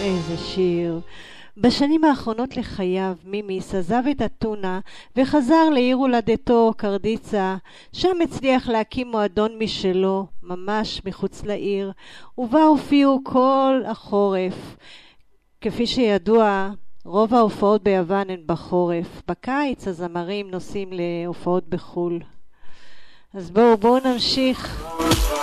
איזה שיר. בשנים האחרונות לחייו מימיס עזב את אתונה וחזר לעיר הולדתו קרדיצה, שם הצליח להקים מועדון משלו ממש מחוץ לעיר, ובה הופיעו כל החורף. כפי שידוע, רוב ההופעות ביוון הן בחורף. בקיץ הזמרים נוסעים להופעות בחול. אז בואו נמשיך.